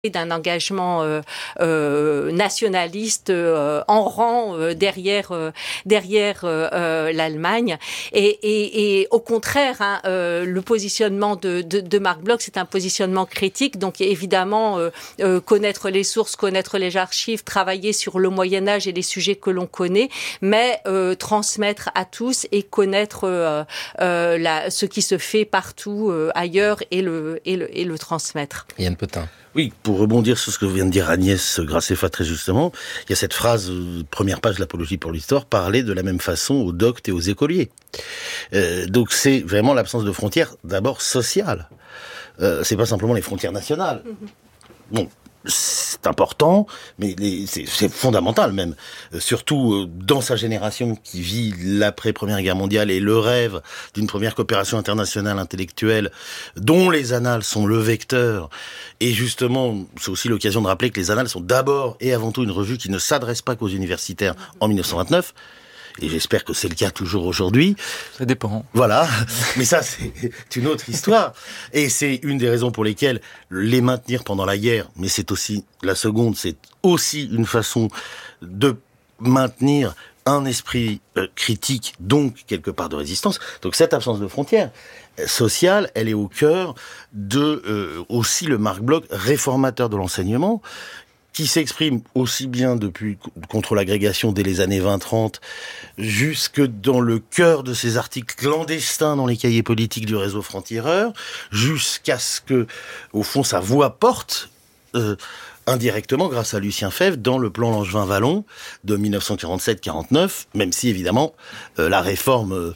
d'un engagement nationaliste en rang derrière l'Allemagne et au contraire le positionnement de Marc Bloch, c'est un positionnement critique, donc évidemment connaître les sources, connaître les archives, travailler sur le Moyen-Âge et les sujets que l'on connaît, mais transmettre à tous et connaître ce qui se fait partout ailleurs et le transmettre. Yann Potin. Oui, pour rebondir sur ce que vient de dire Agnès Graceffa très justement, il y a cette phrase, première page de l'Apologie pour l'Histoire, parler de la même façon aux doctes et aux écoliers. Donc c'est vraiment l'absence de frontières, d'abord sociales. C'est pas simplement les frontières nationales. Bon, c'est important, mais c'est fondamental même. Surtout dans sa génération qui vit l'après-première guerre mondiale et le rêve d'une première coopération internationale intellectuelle dont les annales sont le vecteur. Et justement, c'est aussi l'occasion de rappeler que les annales sont d'abord et avant tout une revue qui ne s'adresse pas qu'aux universitaires en 1929. Et j'espère que c'est le cas toujours aujourd'hui. Ça dépend. Voilà. Mais ça, c'est une autre histoire. Et c'est une des raisons pour lesquelles les maintenir pendant la guerre, mais c'est aussi, la seconde, c'est aussi une façon de maintenir un esprit critique, donc quelque part de résistance. Donc cette absence de frontières sociales, elle est au cœur de aussi le Marc Bloch, réformateur de l'enseignement, qui s'exprime aussi bien depuis contre l'agrégation dès les années 20-30 jusque dans le cœur de ces articles clandestins dans les cahiers politiques du réseau franc-tireur, jusqu'à ce que, au fond, sa voix porte indirectement grâce à Lucien Febvre dans le plan Langevin-Vallon de 1947-49, même si évidemment la réforme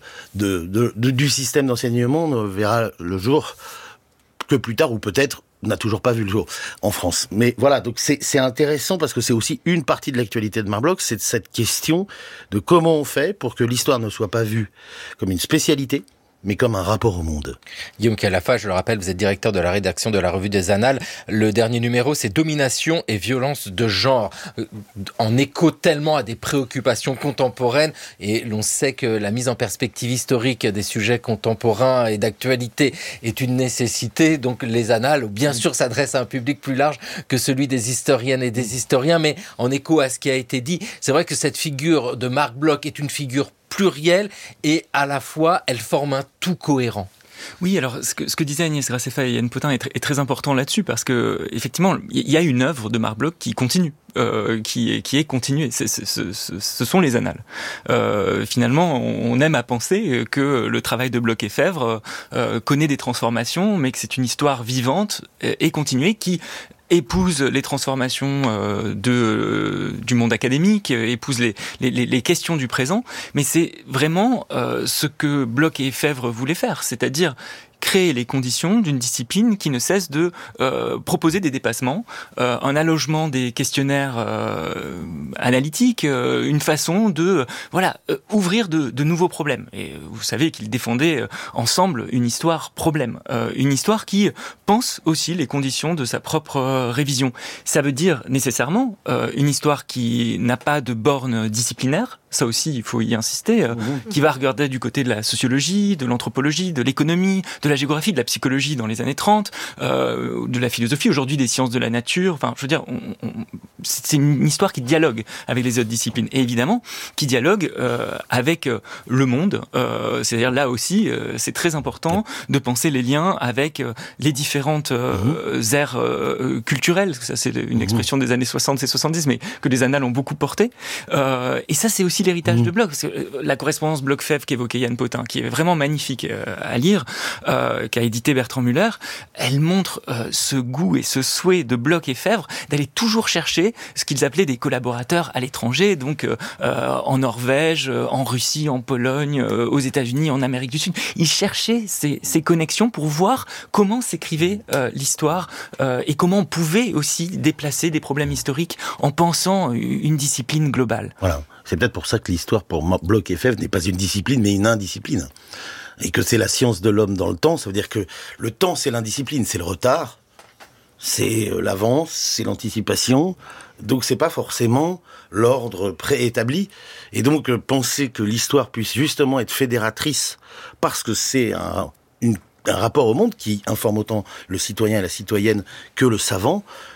du système d'enseignement ne verra le jour que plus tard, ou peut-être n'a toujours pas vu le jour en France. Mais voilà, donc c'est intéressant parce que c'est aussi une partie de l'actualité de Marc Bloch, c'est cette question de comment on fait pour que l'histoire ne soit pas vue comme une spécialité, mais comme un rapport au monde. Guillaume Calafa, je le rappelle, vous êtes directeur de la rédaction de la Revue des Annales. Le dernier numéro, c'est Domination et violence de genre, en écho tellement à des préoccupations contemporaines. Et l'on sait que la mise en perspective historique des sujets contemporains et d'actualité est une nécessité. Donc les Annales, bien sûr, s'adressent à un public plus large que celui des historiennes et des historiens. Mais en écho à ce qui a été dit, c'est vrai que cette figure de Marc Bloch est une figure plurielle et à la fois elle forme un tout cohérent. Oui, alors ce que disaient Agnès Graceffa et Yann Potin est très important là-dessus parce que effectivement il y a une œuvre de Marc Bloch qui continue. Qui est continuée. Ce sont les annales. Finalement, on aime à penser que le travail de Bloch et Febvre connaît des transformations, mais que c'est une histoire vivante et continuée qui épouse les transformations du monde académique, épouse les questions du présent, mais c'est vraiment ce que Bloch et Febvre voulaient faire, c'est-à-dire créer les conditions d'une discipline qui ne cesse de proposer des dépassements, un allongement des questionnaires analytiques, une façon de ouvrir de nouveaux problèmes. Et vous savez qu'ils défendaient ensemble une histoire problème, une histoire qui pense aussi les conditions de sa propre révision. Ça veut dire nécessairement une histoire qui n'a pas de borne disciplinaire. Ça aussi, il faut y insister, qui va regarder du côté de la sociologie, de l'anthropologie, de l'économie, de la géographie, de la psychologie dans les années 30, de la philosophie, aujourd'hui des sciences de la nature. Enfin, je veux dire, c'est une histoire qui dialogue avec les autres disciplines. Et évidemment, qui dialogue avec le monde. C'est-à-dire, là aussi, c'est très important de penser les liens avec les différentes aires culturelles. Ça, c'est une expression des années 60 et 70, mais que les annales ont beaucoup porté. Et ça, c'est aussi l'héritage de Bloch, parce que la correspondance Bloch-Febvre qu'évoquait Yann Potin, qui est vraiment magnifique à lire, qu'a édité Bertrand Müller, elle montre ce goût et ce souhait de Bloch et Febvre d'aller toujours chercher ce qu'ils appelaient des collaborateurs à l'étranger, donc en Norvège, en Russie, en Pologne, aux États-Unis, en Amérique du Sud. Ils cherchaient ces connexions pour voir comment s'écrivait l'histoire et comment on pouvait aussi déplacer des problèmes historiques en pensant une discipline globale. Voilà. C'est peut-être pour ça que l'histoire pour Bloch et Febvre n'est pas une discipline, mais une indiscipline. Et que c'est la science de l'homme dans le temps. Ça veut dire que le temps, c'est l'indiscipline, c'est le retard, c'est l'avance, c'est l'anticipation. Donc c'est pas forcément l'ordre préétabli. Et donc penser que l'histoire puisse justement être fédératrice, parce que c'est un rapport au monde qui informe autant le citoyen et la citoyenne que le savant,